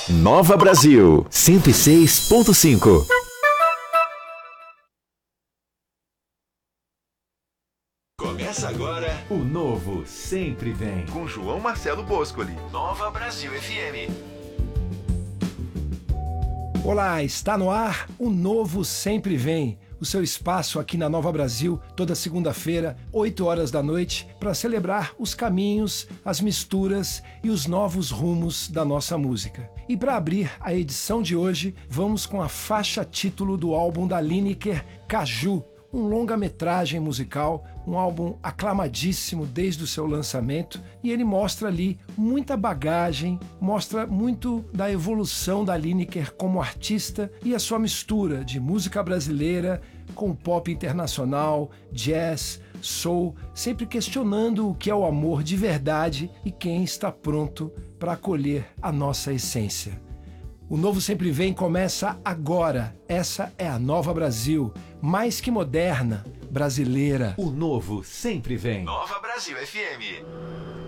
Nova Brasil 106.5. Começa agora O Novo Sempre Vem, com João Marcelo Boscoli. Nova Brasil FM. Olá, está no ar O Novo Sempre Vem, o seu espaço aqui na Nova Brasil, toda segunda-feira, 8 horas da noite, para celebrar os caminhos, as misturas e os novos rumos da nossa música. E para abrir a edição de hoje, vamos com a faixa título do álbum da Lineker, Caju, um longa-metragem musical, um álbum aclamadíssimo desde o seu lançamento, e ele mostra ali muita bagagem, mostra muito da evolução da Lineker como artista e a sua mistura de música brasileira com pop internacional, jazz, soul, sempre questionando o que é o amor de verdade e quem está pronto para acolher a nossa essência. O Novo Sempre Vem começa agora. Essa é a Nova Brasil, mais que moderna, brasileira. O Novo Sempre Vem. Nova Brasil FM.